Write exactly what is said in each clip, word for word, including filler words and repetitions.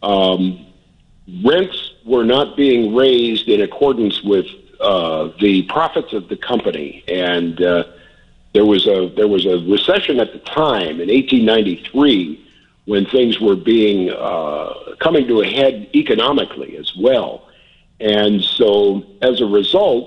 um, rents were not being raised in accordance with uh, the profits of the company, and uh, there was a there was a recession at the time in eighteen ninety-three when things were being uh, coming to a head economically as well, and so as a result,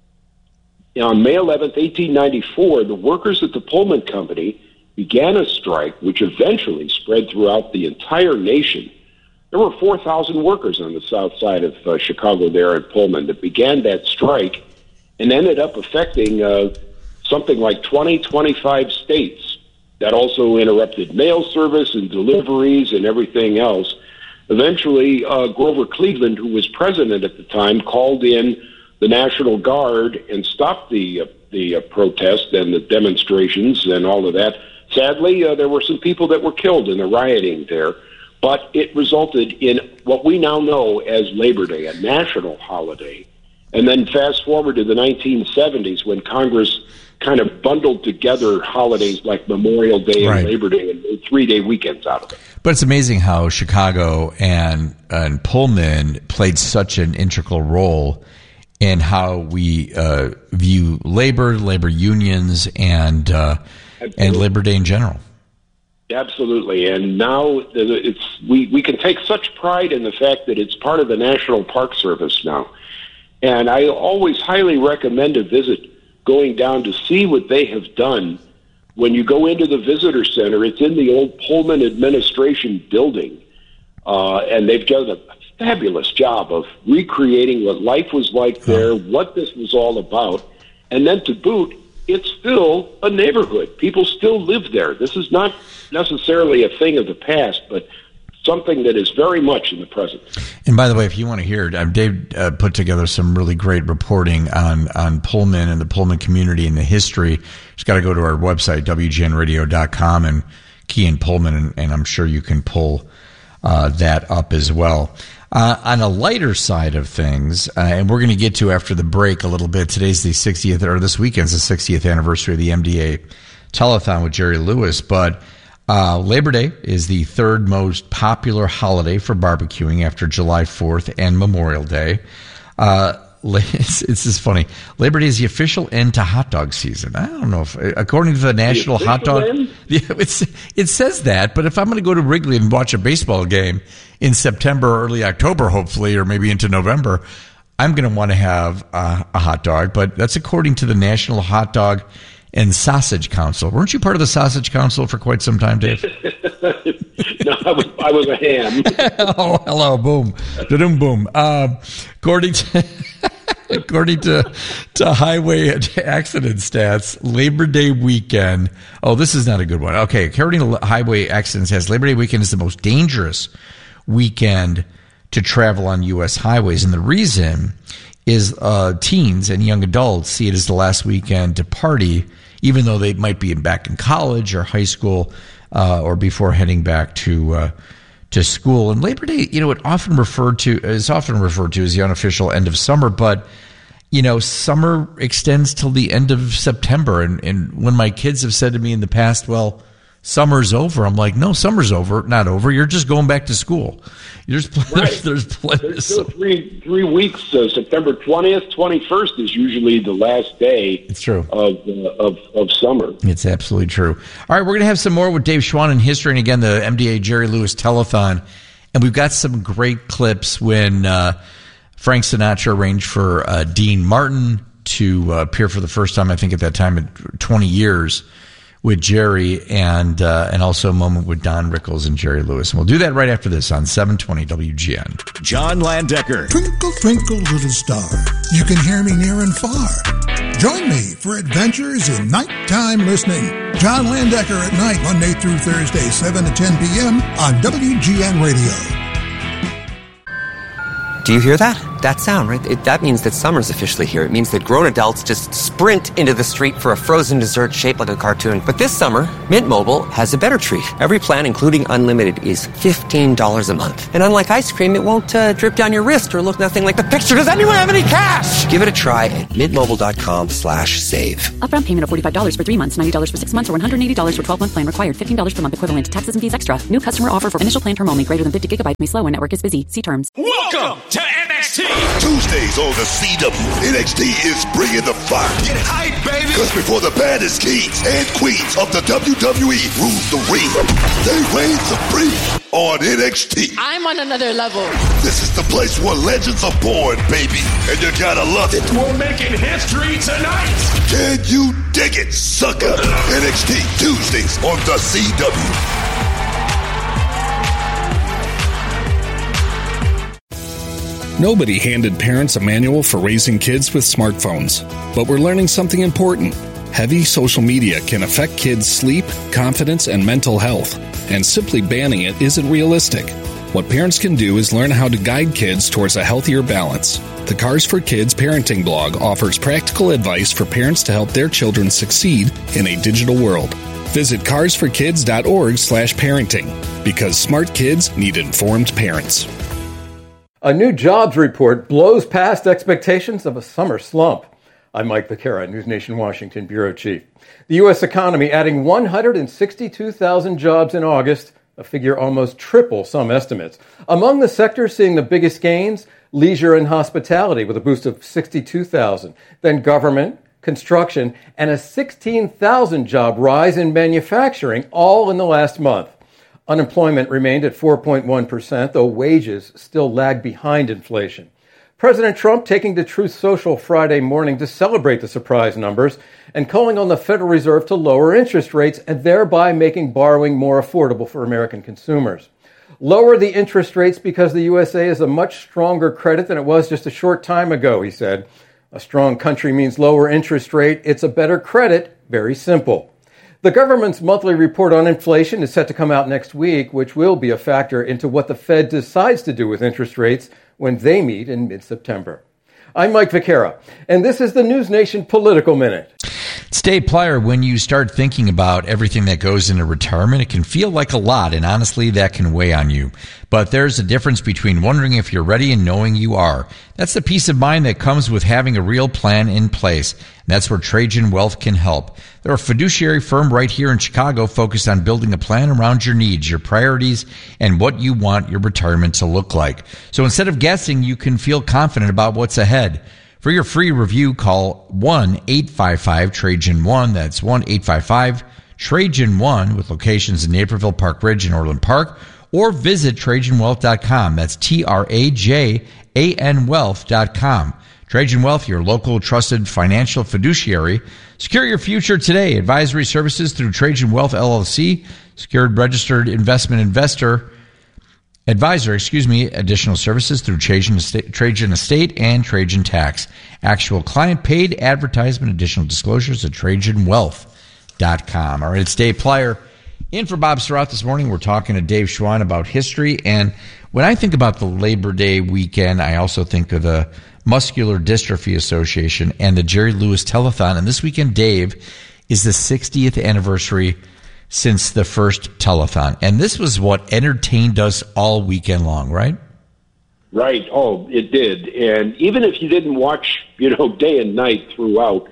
on May eleventh, eighteen ninety-four, the workers at the Pullman Company began a strike, which eventually spread throughout the entire nation. There were four thousand workers on the south side of uh, Chicago there at Pullman that began that strike and ended up affecting uh, something like twenty, twenty-five states. That also interrupted mail service and deliveries and everything else. Eventually, uh, Grover Cleveland, who was president at the time, called in the National Guard and stopped the uh, the uh, protest and the demonstrations and all of that. Sadly, uh, there were some people that were killed in the rioting there, but it resulted in what we now know as Labor Day, a national holiday. And then fast forward to the nineteen seventies when Congress kind of bundled together holidays like Memorial Day and right. Labor Day and made three-day weekends out of it. But it's amazing how Chicago and, and Pullman played such an integral role in how we uh, view labor, labor unions, and uh, and Labor Day in general. Absolutely, and now it's we, we can take such pride in the fact that it's part of the National Park Service now. And I always highly recommend a visit going down to see what they have done. When you go into the visitor center, it's in the old Pullman administration building, uh, and they've done a fabulous job of recreating what life was like there, what this was all about, and then to boot, it's still a neighborhood. People still live there. This is not necessarily a thing of the past, but something that is very much in the present. And by the way, if you want to hear it, uh, Dave uh, put together some really great reporting on, on Pullman and the Pullman community and the history. Just got to go to our website, W G N radio dot com, and key in Pullman, and, and I'm sure you can pull uh, that up as well. Uh, on a lighter side of things, uh, and we're going to get to after the break a little bit, today's the sixtieth, or this weekend's the sixtieth anniversary of the M D A telethon with Jerry Lewis, but Uh, Labor Day is the third most popular holiday for barbecuing after July fourth and Memorial Day. Uh, it's, it's just funny. Labor Day is the official end to hot dog season. I don't know if, according to the National the Hot Dog, yeah, it's, it says that. But if I'm going to go to Wrigley and watch a baseball game in September, or early October, hopefully, or maybe into November, I'm going to want to have uh, a hot dog. But that's according to the National Hot Dog and Sausage Council. Weren't you part of the Sausage Council for quite some time, Dave? No, I was, I was a ham. Oh, hello, boom, da-dum, boom. Um, according to according to to highway accident stats, Labor Day weekend. Oh, this is not a good one. Okay, according to highway accident stats, Labor Day weekend is the most dangerous weekend to travel on U S highways, and the reason is uh, teens and young adults see it as the last weekend to party, even though they might be back in college or high school uh, or before heading back to uh, to school. And Labor Day, you know, it often referred to is often referred to as the unofficial end of summer, but you know, summer extends till the end of September. And, and when my kids have said to me in the past, well, summer's over, I'm like, no, summer's over, not over. You're just going back to school. There's plenty. Right. There's plenty. There's still three three weeks. Uh, September twentieth, twenty-first is usually the last day. It's true of uh, of of summer. It's absolutely true. All right, we're gonna have some more with Dave Schwann in history, and again, the M D A Jerry Lewis telethon, and we've got some great clips when uh, Frank Sinatra arranged for uh, Dean Martin to uh, appear for the first time. I think at that time in twenty years. With Jerry, and uh, and also a moment with Don Rickles and Jerry Lewis. And we'll do that right after this on seven twenty W G N. John Landecker. Twinkle, twinkle, little star. You can hear me near and far. Join me for adventures in nighttime listening. John Landecker at night, Monday through Thursday, seven to ten p.m. on W G N Radio. Do you hear that? That sound, right? It, that means that summer's officially here. It means that grown adults just sprint into the street for a frozen dessert shaped like a cartoon. But this summer, Mint Mobile has a better treat. Every plan, including unlimited, is fifteen dollars a month. And unlike ice cream, it won't uh, drip down your wrist or look nothing like the picture. Does anyone have any cash? Give it a try at mintmobile.com slash save. Upfront payment of forty-five dollars for three months, ninety dollars for six months, or one hundred eighty dollars for twelve-month plan required. fifteen dollars per month equivalent. Taxes and fees extra. New customer offer for initial plan term only. Greater than fifty gigabytes may slow when network is busy. See terms. Welcome to N X T. Tuesdays on the C W. N X T is bringing the fire. Get hype, baby. Because before the baddest kings and queens of the W W E rule the ring, they reign supreme on N X T. I'm on another level. This is the place where legends are born, baby. And you gotta love it. We're making history tonight. Can you dig it, sucker? N X T Tuesdays on the C W. Nobody handed parents a manual for raising kids with smartphones, but we're learning something important. Heavy social media can affect kids' sleep, confidence, and mental health, and simply banning it isn't realistic. What parents can do is learn how to guide kids towards a healthier balance. The Cars for Kids parenting blog offers practical advice for parents to help their children succeed in a digital world. Visit carsforkids.org slash parenting, because smart kids need informed parents. A new jobs report blows past expectations of a summer slump. I'm Mike Vaquera, News Nation Washington Bureau Chief. The U S economy adding one hundred sixty-two thousand jobs in August, a figure almost triple some estimates. Among the sectors seeing the biggest gains, leisure and hospitality with a boost of sixty-two thousand. Then government, construction, and a sixteen thousand job rise in manufacturing, all in the last month. Unemployment remained at four point one percent, though wages still lag behind inflation. President Trump taking to Truth Social Friday morning to celebrate the surprise numbers and calling on the Federal Reserve to lower interest rates and thereby making borrowing more affordable for American consumers. Lower the interest rates because the U S A is a much stronger credit than it was just a short time ago, he said. A strong country means lower interest rate. It's a better credit. Very simple. The government's monthly report on inflation is set to come out next week, which will be a factor into what the Fed decides to do with interest rates when they meet in mid-September. I'm Mike Vaquera, and this is the News Nation Political Minute. It's Dave Plyer. When you start thinking about everything that goes into retirement, it can feel like a lot, and honestly, that can weigh on you. But there's a difference between wondering if you're ready and knowing you are. That's the peace of mind that comes with having a real plan in place. And that's where Trajan Wealth can help. They're a fiduciary firm right here in Chicago focused on building a plan around your needs, your priorities, and what you want your retirement to look like. So instead of guessing, you can feel confident about what's ahead. For your free review, call one eight five five Trajan one. That's one eight five five Trajan one with locations in Naperville, Park Ridge, and Orland Park. Or visit Trajan Wealth dot com. That's T R A J A N Wealth dot com. Trajan Wealth, your local trusted financial fiduciary. Secure your future today. Advisory services through Trajan Wealth L L C. Secured registered investment investor. Advisor, excuse me, additional services through Trajan Estate, Trajan Estate and Trajan Tax. Actual client paid advertisement, additional disclosures at Trajan Wealth dot com. All right, it's Dave Plyer. In for Bob Surratt this morning, we're talking to Dave Schwann about history. And when I think about the Labor Day weekend, I also think of the Muscular Dystrophy Association and the Jerry Lewis Telethon. And this weekend, Dave, is the sixtieth anniversary since the first telethon. And this was what entertained us all weekend long, right? Right. Oh, it did. And even if you didn't watch, you know, day and night throughout,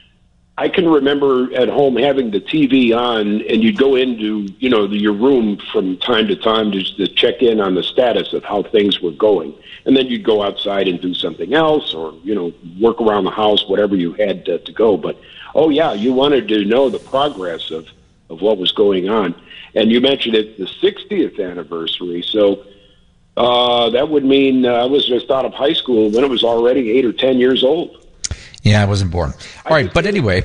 I can remember at home having the T V on, and you'd go into, you know, the, your room from time to time just to check in on the status of how things were going. And then you'd go outside and do something else or, you know, work around the house, whatever you had to, to go. But, oh, yeah, you wanted to know the progress of of what was going on. And you mentioned it's the sixtieth anniversary, so uh, that would mean uh, I was just out of high school when it was already eight or ten years old. Yeah, I wasn't born. All right, but anyway.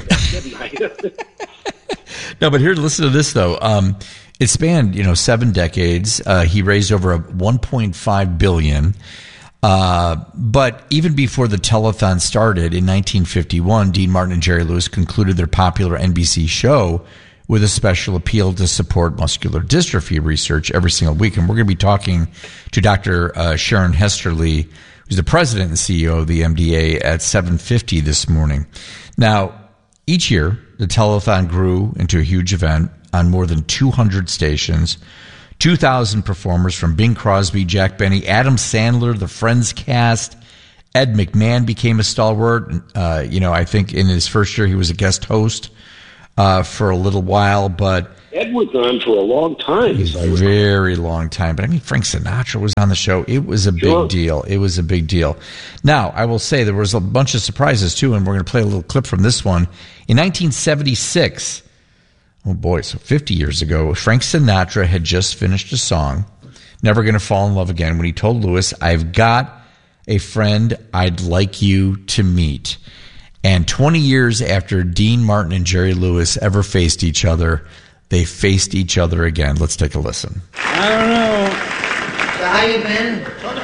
No, but here, listen to this, though. Um, it spanned, you know, seven decades. Uh, he raised over a one point five billion dollars. Uh, but even before the telethon started in nineteen fifty-one, Dean Martin and Jerry Lewis concluded their popular N B C show with a special appeal to support muscular dystrophy research every single week. And we're going to be talking to Doctor Uh, Sharon Hesterly, who's the president and C E O of the M D A, at seven fifty this morning. Now, each year, the telethon grew into a huge event on more than two hundred stations. two thousand performers from Bing Crosby, Jack Benny, Adam Sandler, the Friends cast. Ed McMahon became a stalwart. Uh, you know, I think in his first year he was a guest host uh, for a little while, but Ed was on for a long time. A very long time. But I mean, Frank Sinatra was on the show. It was a Sure. big deal. It was a big deal. Now, I will say there was a bunch of surprises too, and we're going to play a little clip from this one. In nineteen seventy-six, oh boy, so fifty years ago, Frank Sinatra had just finished a song, Never Gonna Fall in Love Again, when he told Lewis, I've got a friend I'd like you to meet. And twenty years after Dean Martin and Jerry Lewis ever faced each other, they faced each other again. Let's take a listen. I don't know. So how you been?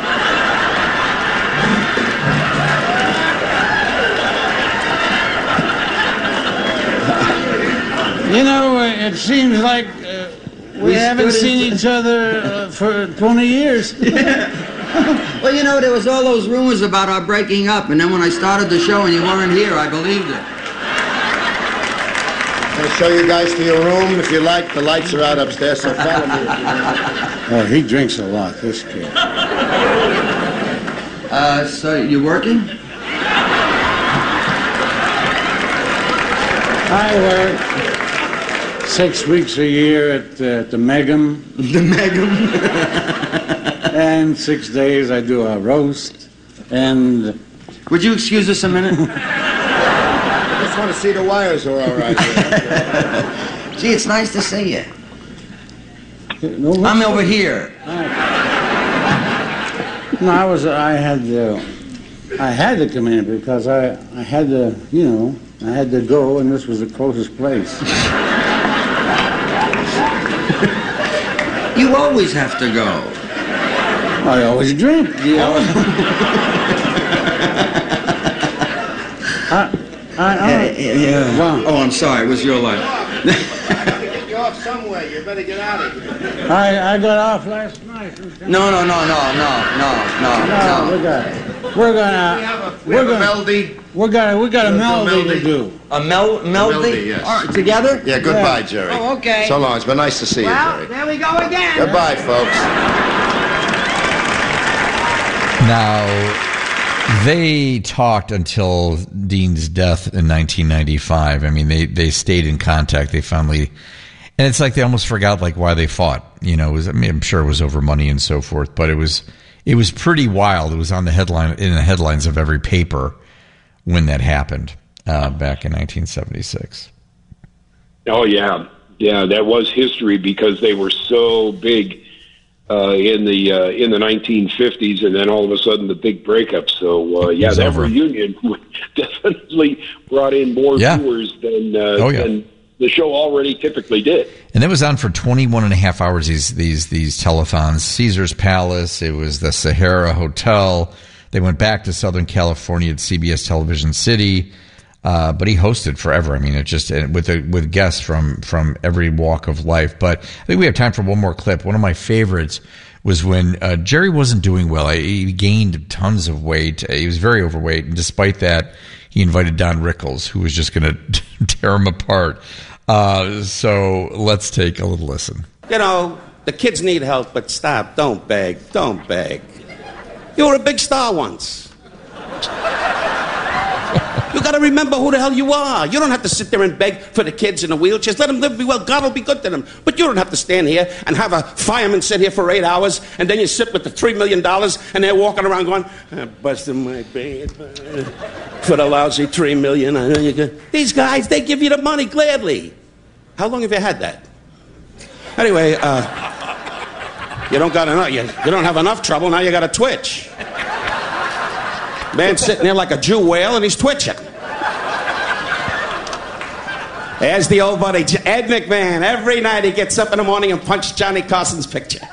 You know, uh, it seems like uh, we, We haven't stood seen in- each other uh, for twenty years. Well, you know, there was all those rumors about our breaking up, and then when I started the show and you weren't here, I believed it. I'll show you guys to your room if you like. The lights are out upstairs, so follow me. Oh, he drinks a lot, this kid. Uh, so you working? I work six weeks a year at uh, the Megum. The Megum? And six days I do a roast. And... Would you excuse us a minute? I just want to see the wires are all right. Gee, it's nice to see you. No, what's I'm the- over here. No, I was. I had. Uh, I had to come in because I. I had to. You know. I had to go, and this was the closest place. You always have to go. I always drink. You know. I, I, I, Yeah, yeah. Wow. Oh, I'm sorry. It was your line. Get you off somewhere. You better get out of here. I, I got off last night. No, no, no, no, no, no, no, No, no. we got. We're gonna. We have a, we we're have a gonna. melody. We got. We got a We'll do melody to melody. do. A mel- melody? melody, yes. All right, together? Yeah, goodbye, Yeah. Jerry. Oh, okay. So long. It's been nice to see Well, you, Jerry. there we go again. Goodbye, folks. Now, they talked until Dean's death in nineteen ninety-five. I mean, they, they stayed in contact. They finally, and it's like they almost forgot like why they fought. You know, it was, I mean, I'm sure it was over money and so forth, but it was it was pretty wild. It was on the headline in the headlines of every paper when that happened uh, back in nineteen seventy-six. Oh yeah, yeah, that was history because they were so big uh, in the uh, in the nineteen fifties, and then all of a sudden the big breakup. So uh, yeah, was that over. reunion definitely brought in more Yeah. viewers than uh, Oh, yeah. than the show already typically did. And it was on for twenty-one and a half hours, these these these telethons. Caesar's Palace, it was the Sahara Hotel. They went back to Southern California at C B S Television City. Uh, but he hosted forever. I mean, it just and with a, with guests from from every walk of life. But I think we have time for one more clip. One of my favorites was when uh, Jerry wasn't doing well. He gained tons of weight. He was very overweight, and despite that, he invited Don Rickles, who was just going to tear him apart. Uh, so let's take a little listen. You know, the kids need help, but stop. Don't beg. Don't beg. You were a big star once. You got to remember who the hell you are. You don't have to sit there and beg for the kids in the wheelchairs. Let them live, be well. God will be good to them. But you don't have to stand here and have a fireman sit here for eight hours, and then you sit with the three million dollars, and they're walking around going, I'm busting my babe for the lousy three million dollars. These guys, they give you the money gladly. How long have you had that? Anyway, uh, you don't got enough. You, you don't have enough trouble. Now you got a twitch. Man sitting there like a Jew whale, and he's twitching. There's the old buddy, Ed McMahon. Every night he gets up in the morning and punches Johnny Carson's picture.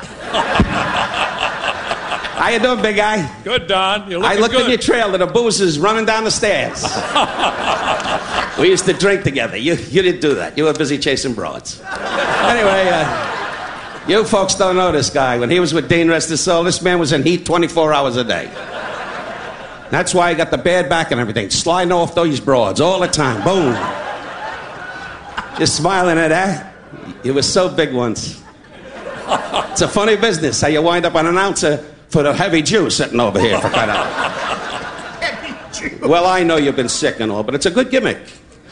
How you doing, big guy? Good, Don. You're looking I looked good. at your trail, and the boozers running down the stairs. We used to drink together. You, you didn't do that. You were busy chasing broads. Anyway, uh, you folks don't know this guy. When he was with Dean, rest his soul, this man was in heat twenty-four hours a day. That's why I got the bad back and everything. Sliding off those broads all the time. Boom. Just smiling at that. It was so big once. It's a funny business how you wind up an announcer for the heavy Jew sitting over here for crying out. Heavy Jew. Well, I know you've been sick and all, but it's a good gimmick.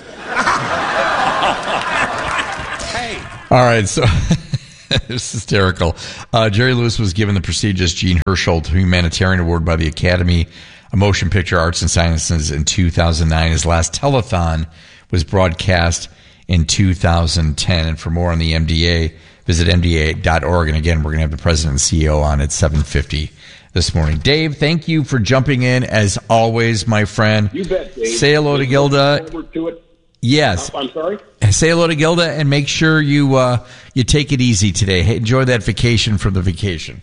Hey. All right, so this is hysterical. Uh, Jerry Lewis was given the prestigious Jean Hersholt Humanitarian Award by the Academy of Motion Picture Arts and Sciences in two thousand nine. His last telethon was broadcast in two thousand ten. And for more on the M D A, visit M D A dot org. And again, we're going to have the president and C E O on at seven fifty this morning. Dave, thank you for jumping in as always, my friend. You bet, Dave. Say hello to Gilda. To it. Yes. I'm sorry? Say hello to Gilda and make sure you uh, you take it easy today. Hey, enjoy that vacation from the vacation.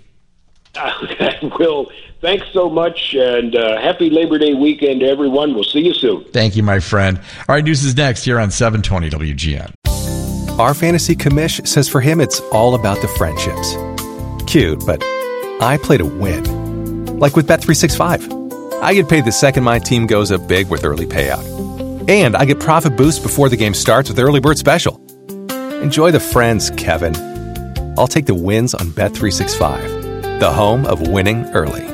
I will. Thanks so much, and uh, happy Labor Day weekend to everyone. We'll see you soon. Thank you, my friend. All right, news is next here on seven twenty W G N. Our fantasy commish says for him it's all about the friendships. Cute, but I play to win. Like with Bet three sixty-five. I get paid the second my team goes up big with early payout. And I get profit boost before the game starts with Early Bird Special. Enjoy the friends, Kevin. I'll take the wins on Bet three sixty-five, the home of winning early.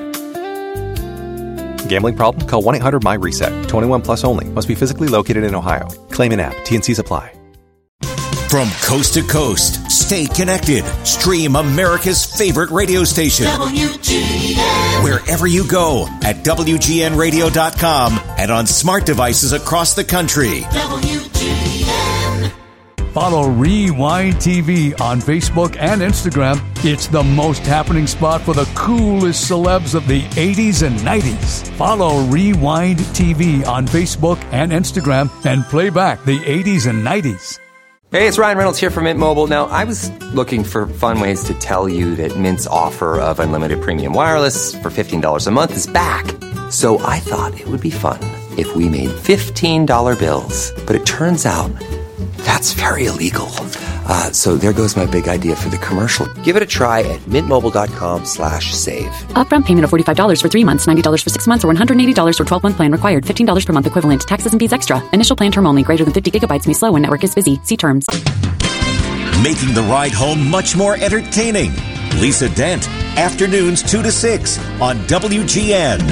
Gambling problem? Call one eight hundred M Y reset. twenty-one plus only. Must be physically located in Ohio. Claim in app. T N Cs apply. From coast to coast, stay connected. Stream America's favorite radio station. W G N. Wherever you go at W G N radio dot com and on smart devices across the country. W G N. Follow Rewind T V on Facebook and Instagram. It's the most happening spot for the coolest celebs of the eighties and nineties. Follow Rewind T V on Facebook and Instagram and play back the eighties and nineties. Hey, it's Ryan Reynolds here from Mint Mobile. Now, I was looking for fun ways to tell you that Mint's offer of unlimited premium wireless for fifteen dollars a month is back. So I thought it would be fun if we made fifteen dollar bills. But it turns out that's very illegal. Uh, so there goes my big idea for the commercial. Give it a try at mintmobile.com slash save. Upfront payment of forty-five dollars for three months, ninety dollars for six months, or one hundred eighty dollars for twelve-month plan required. fifteen dollars per month equivalent. Taxes and fees extra. Initial plan term only. Greater than fifty gigabytes may slow when network is busy. See terms. Making the ride home much more entertaining. Lisa Dent, afternoons two to six on W G N.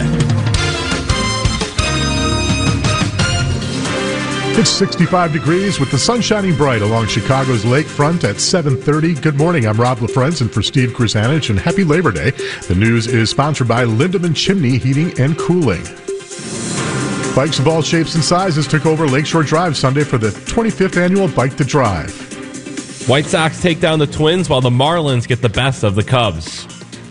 It's sixty-five degrees with the sun shining bright along Chicago's lakefront at seven thirty. Good morning. I'm Rob LaFrentz, and for Steve Krasanich, and happy Labor Day. The news is sponsored by Lindemann Chimney Heating and Cooling. Bikes of all shapes and sizes took over Lakeshore Drive Sunday for the twenty-fifth annual Bike to Drive. White Sox take down the Twins while the Marlins get the best of the Cubs.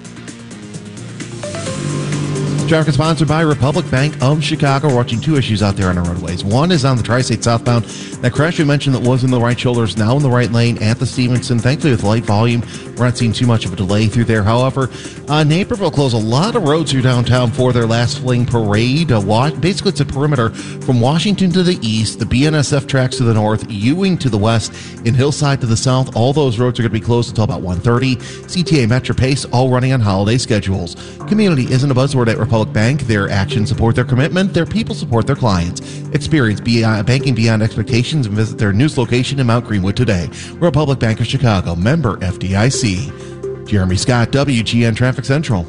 Traffic sponsored by Republic Bank of Chicago. We're watching two issues out there on our roadways. One is on the Tri-State southbound. That crash we mentioned that was in the right shoulder is now in the right lane at the Stevenson. Thankfully, with light volume, we're not seeing too much of a delay through there. However, uh, Naperville closed a lot of roads through downtown for their last fling parade. Uh, wa- basically, it's a perimeter from Washington to the east, the B N S F tracks to the north, Ewing to the west, and Hillside to the south. All those roads are going to be closed until about one thirty. C T A Metro Pace, all running on holiday schedules. Community isn't a buzzword at Republic Bank. Their actions support their commitment. Their people support their clients. Experience beyond, banking beyond expectations and visit their newest location in Mount Greenwood today. Republic Bank of Chicago, member F D I C. Jeremy Scott, W G N Traffic Central.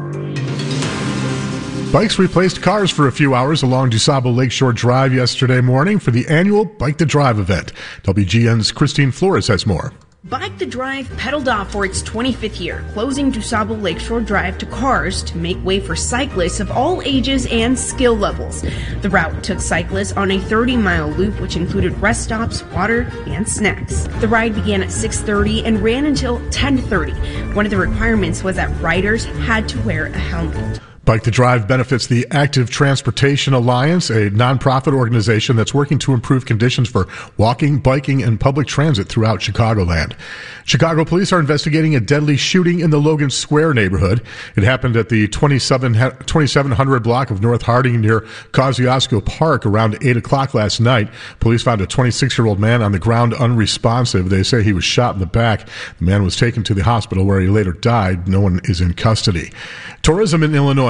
Bikes replaced cars for a few hours along DuSable Lakeshore Drive yesterday morning for the annual Bike to Drive event. W G N's Christine Flores has more. Bike to Drive pedaled off for its twenty-fifth year, closing DuSable Lakeshore Drive to cars to make way for cyclists of all ages and skill levels. The route took cyclists on a thirty-mile loop, which included rest stops, water, and snacks. The ride began at six thirty and ran until ten thirty. One of the requirements was that riders had to wear a helmet. Bike to Drive benefits the Active Transportation Alliance, a nonprofit organization that's working to improve conditions for walking, biking, and public transit throughout Chicagoland. Chicago police are investigating a deadly shooting in the Logan Square neighborhood. It happened at the twenty-seven hundred block of North Harding near Kosciuszko Park around eight o'clock last night. Police found a twenty-six-year-old man on the ground unresponsive. They say he was shot in the back. The man was taken to the hospital where he later died. No one is in custody. Tourism in Illinois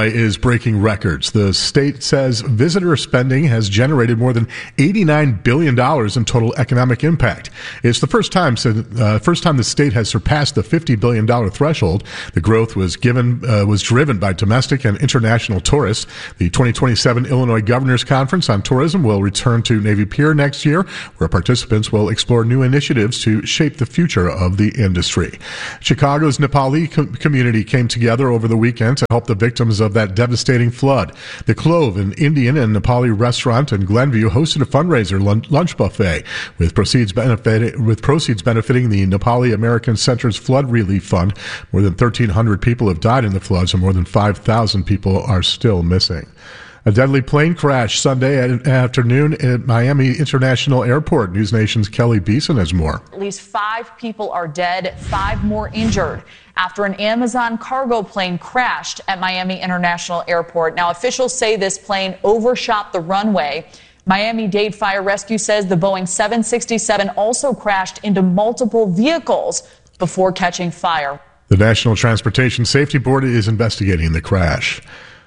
is breaking records. The state says visitor spending has generated more than eighty-nine billion dollars in total economic impact. It's the first time uh, first time the state has surpassed the fifty billion dollars threshold. The growth was given uh, was driven by domestic and international tourists. The twenty twenty-seven Illinois Governors Conference on Tourism will return to Navy Pier next year, where participants will explore new initiatives to shape the future of the industry. Chicago's Nepali com- community came together over the weekend to help the victims of that devastating flood. The Clove, an Indian and Nepali restaurant in Glenview, hosted a fundraiser lunch buffet with proceeds benefit, with proceeds benefiting the Nepali American Center's Flood Relief Fund. More than thirteen hundred people have died in the floods, and more than five thousand people are still missing. A deadly plane crash Sunday afternoon at Miami International Airport. News Nation's Kelly Beeson has more. At least five people are dead, five more injured after an Amazon cargo plane crashed at Miami International Airport. Now, officials say this plane overshot the runway. Miami-Dade Fire Rescue says the Boeing seven sixty-seven also crashed into multiple vehicles before catching fire. The National Transportation Safety Board is investigating the crash.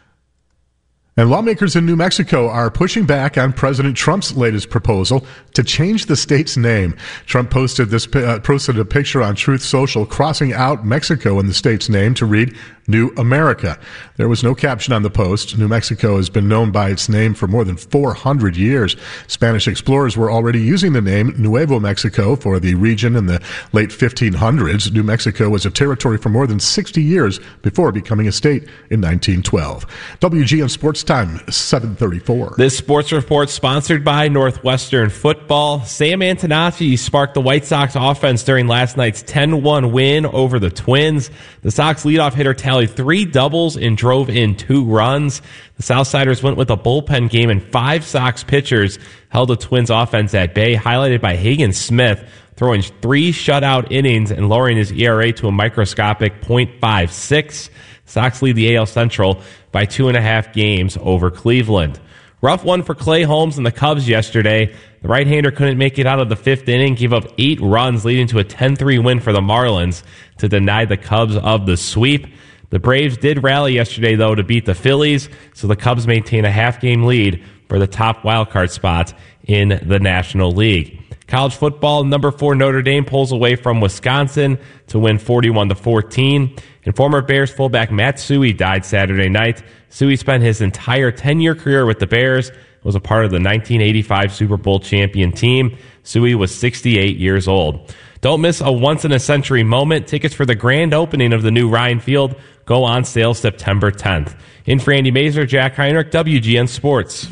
And lawmakers in New Mexico are pushing back on President Trump's latest proposal to change the state's name. Trump posted this uh, posted a picture on Truth Social crossing out Mexico in the state's name to read New America. There was no caption on the post. New Mexico has been known by its name for more than four hundred years. Spanish explorers were already using the name Nuevo Mexico for the region in the late fifteen hundreds. New Mexico was a territory for more than sixty years before becoming a state in nineteen twelve. W G N Sports Time, seven thirty-four. This sports report sponsored by Northwestern Football. Sam Antonacci sparked the White Sox offense during last night's ten one win over the Twins. The Sox leadoff hitter tallied three doubles and drove in two runs. The Southsiders went with a bullpen game, and five Sox pitchers held the Twins offense at bay, highlighted by Hagen Smith throwing three shutout innings and lowering his E R A to a microscopic point five six. Sox lead the A L Central by two and a half games over Cleveland. Rough one for Clay Holmes and the Cubs yesterday. The right-hander couldn't make it out of the fifth inning, gave up eight runs, leading to a ten three win for the Marlins to deny the Cubs of the sweep. The Braves did rally yesterday, though, to beat the Phillies, so the Cubs maintain a half-game lead for the top wildcard spot in the National League. College football, number four Notre Dame pulls away from Wisconsin to win forty-one to fourteen. And former Bears fullback Matt Suhey died Saturday night. Suhey spent his entire ten-year career with the Bears, was a part of the nineteen eighty-five Super Bowl champion team. Suhey was sixty-eight years old. Don't miss a once-in-a-century moment. Tickets for the grand opening of the new Ryan Field go on sale September tenth. In for Andy Mazer, Jack Heinrich, W G N Sports.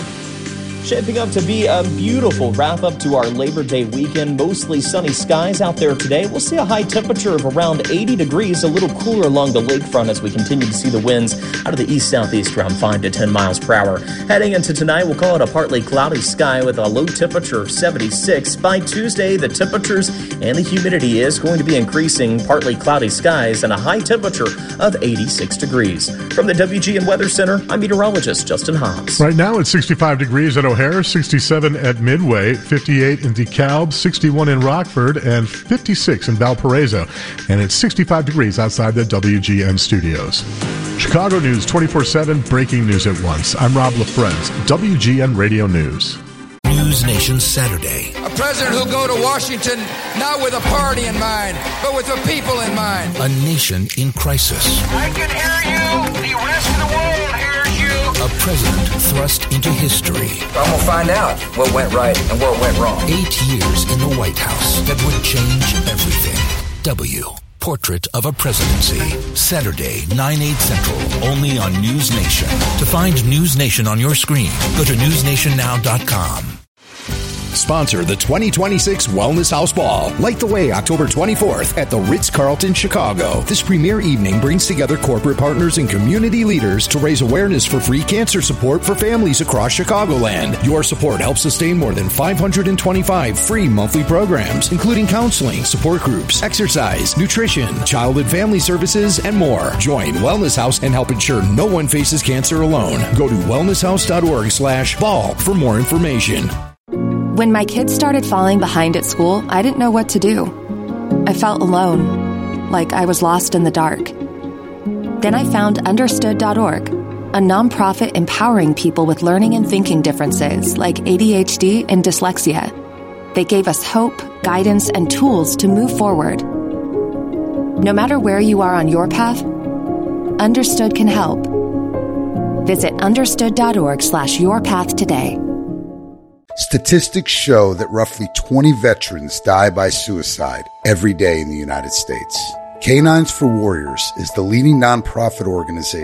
Shaping up to be a beautiful wrap-up to our Labor Day weekend. Mostly sunny skies out there today. We'll see a high temperature of around eighty degrees, a little cooler along the lakefront as we continue to see the winds out of the east-southeast around five to ten miles per hour. Heading into tonight, we'll call it a partly cloudy sky with a low temperature of seventy-six. By Tuesday, the temperatures and the humidity is going to be increasing. Partly cloudy skies and a high temperature of eighty-six degrees. From the W G N Weather Center, I'm meteorologist Justin Hobbs. Right now, it's sixty-five degrees at O'Hare, sixty-seven at Midway, fifty-eight in DeKalb, sixty-one in Rockford, and fifty-six in Valparaiso. And it's sixty-five degrees outside the W G N studios. Chicago News twenty-four seven, breaking news at once. I'm Rob LaFrenz, W G N Radio News. News Nation Saturday. A president who'll go to Washington not with a party in mind, but with the people in mind. A nation in crisis. I can hear you. The rest of the world hears you. A president thrust into history. I'm going to find out what went right and what went wrong. Eight years in the White House that would change everything. W. Portrait of a Presidency. Saturday, nine, eight Central, only on News Nation. To find News Nation on your screen, go to news nation now dot com. Sponsor the twenty twenty-six Wellness House Ball. Light the way October twenty-fourth at the Ritz-Carlton, Chicago. This premier evening brings together corporate partners and community leaders to raise awareness for free cancer support for families across Chicagoland. Your support helps sustain more than five hundred twenty-five free monthly programs, including counseling, support groups, exercise, nutrition, child and family services, and more. Join Wellness House and help ensure no one faces cancer alone. Go to wellness house dot org slash ball for more information. When my kids started falling behind at school, I didn't know what to do. I felt alone, like I was lost in the dark. Then I found understood dot org. a nonprofit empowering people with learning and thinking differences like A D H D and dyslexia. They gave us hope, guidance, and tools to move forward. No matter where you are on your path, Understood can help. Visit understood.org slash your path today. Statistics show that roughly twenty veterans die by suicide every day in the United States. Canines for Warriors is the leading nonprofit organization